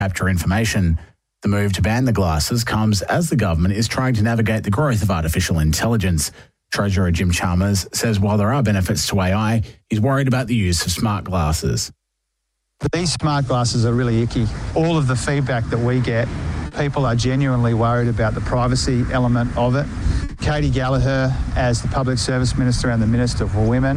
capture information. The move to ban the glasses comes as the government is trying to navigate the growth of artificial intelligence. Treasurer Jim Chalmers says while there are benefits to AI, he's worried about the use of smart glasses. These smart glasses are really icky. All of the feedback that we get, people are genuinely worried about the privacy element of it. Katie Gallagher, as the Public Service Minister and the Minister for Women,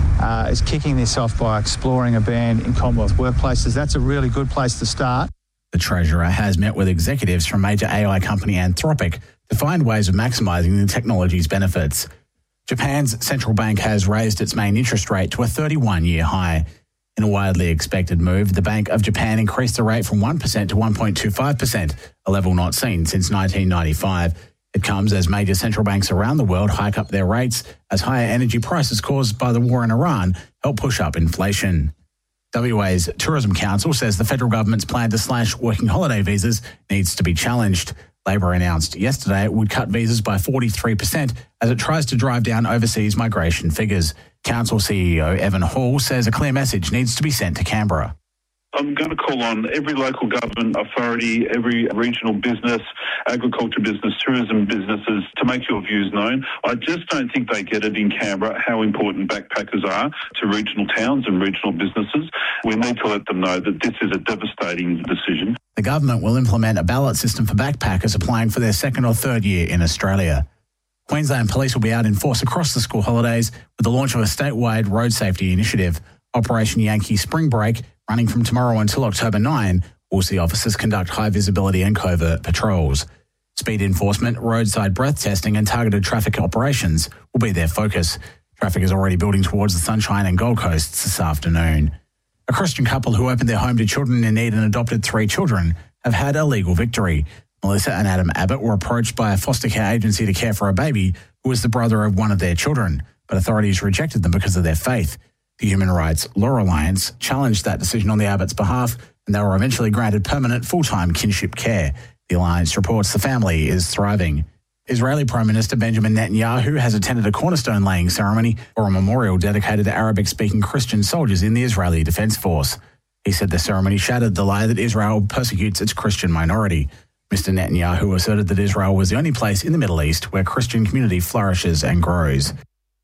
is kicking this off by exploring a ban in Commonwealth workplaces. That's a really good place to start. The Treasurer has met with executives from major AI company Anthropic to find ways of maximising the technology's benefits. Japan's central bank has raised its main interest rate to a 31-year high. In a widely expected move, the Bank of Japan increased the rate from 1% to 1.25%, a level not seen since 1995. It comes as major central banks around the world hike up their rates as higher energy prices caused by the war in Iran help push up inflation. WA's Tourism Council says the federal government's plan to slash working holiday visas needs to be challenged. Labor announced yesterday it would cut visas by 43% as it tries to drive down overseas migration figures. Council CEO Evan Hall says a clear message needs to be sent to Canberra. I'm going to call on every local government authority, every regional business, agriculture business, tourism businesses to make your views known. I just don't think they get it in Canberra how important backpackers are to regional towns and regional businesses. We need to let them know that this is a devastating decision. The government will implement a ballot system for backpackers applying for their second or third year in Australia. Queensland Police will be out in force across the school holidays with the launch of a statewide road safety initiative. Operation Yankee Spring Break, running from tomorrow until October 9, will see officers conduct high visibility and covert patrols. Speed enforcement, roadside breath testing and targeted traffic operations will be their focus. Traffic is already building towards the Sunshine and Gold Coasts this afternoon. A Christian couple who opened their home to children in need and adopted 3 children have had a legal victory. Melissa and Adam Abbott were approached by a foster care agency to care for a baby who was the brother of one of their children, but authorities rejected them because of their faith. The Human Rights Law Alliance challenged that decision on the Abbotts' behalf, and they were eventually granted permanent full-time kinship care. The Alliance reports the family is thriving. Israeli Prime Minister Benjamin Netanyahu has attended a cornerstone laying ceremony or a memorial dedicated to Arabic-speaking Christian soldiers in the Israeli Defence Force. He said the ceremony shattered the lie that Israel persecutes its Christian minority. Mr. Netanyahu asserted that Israel was the only place in the Middle East where Christian community flourishes and grows.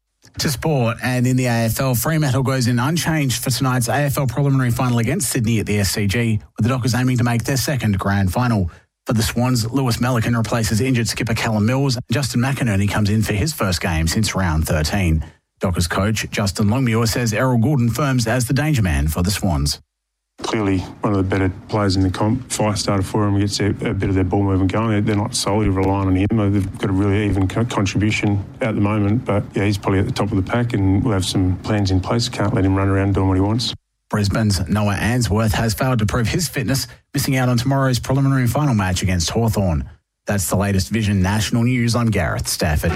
To sport, and in the AFL, Fremantle goes in unchanged for tonight's AFL preliminary final against Sydney at the SCG, with the Dockers aiming to make their second grand final. For the Swans, Lewis Melican replaces injured skipper Callum Mills, and Justin McInerney comes in for his first game since round 13. Dockers coach Justin Longmuir says Errol Goulden firms as the danger man for the Swans. Clearly one of the better players in the comp. If I started for him, gets a bit of their ball movement going. They're not solely relying on him. They've got a really even contribution at the moment, but yeah, he's probably at the top of the pack and we'll have some plans in place. Can't let him run around doing what he wants. Brisbane's Noah Answorth has failed to prove his fitness, missing out on tomorrow's preliminary final match against Hawthorn. That's the latest Vision National News. I'm Gareth Stafford.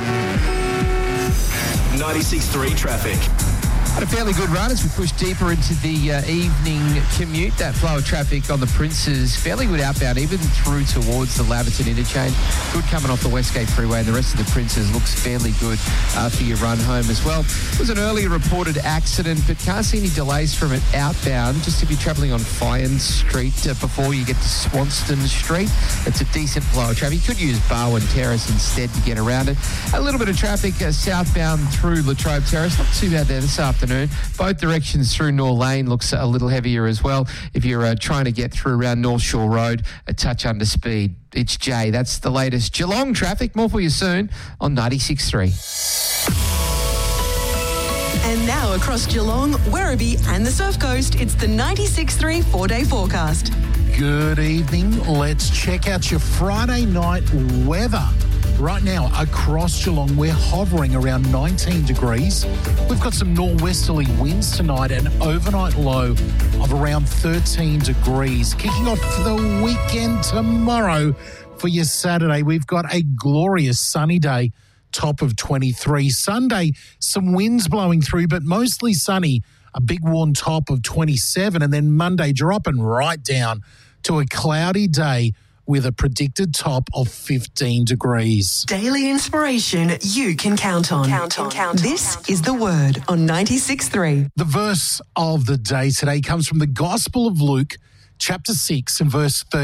96.3 traffic. Had a fairly good run as we push deeper into the evening commute. That flow of traffic on the Princes, fairly good outbound, even through towards the Laverton interchange. Good coming off the Westgate Freeway, and the rest of the Princes looks fairly good for your run home as well. It was an earlier reported accident, but can't see any delays from it outbound. Just if you're travelling on Fyans Street before you get to Swanston Street, it's a decent flow of traffic. You could use Barwon Terrace instead to get around it. A little bit of traffic southbound through Latrobe Terrace. Not too bad there this afternoon. Both directions through North Lane looks a little heavier as well. If you're trying to get through around North Shore Road, a touch under speed. It's Jay. That's the latest Geelong traffic. More for you soon on 96.3. And now across Geelong, Werribee and the Surf Coast, it's the 96.3 4-day forecast. Good evening. Let's check out your Friday night weather. Right now, across Geelong, we're hovering around 19 degrees. We've got some northwesterly winds tonight, an overnight low of around 13 degrees. Kicking off the weekend tomorrow for your Saturday, we've got a glorious sunny day, top of 23. Sunday, some winds blowing through, but mostly sunny, a big warm top of 27. And then Monday, dropping right down to a cloudy day with a predicted top of 15 degrees. Daily inspiration you can count on. This is The Word on 96.3. The verse of the day today comes from the Gospel of Luke, chapter 6 and verse 30.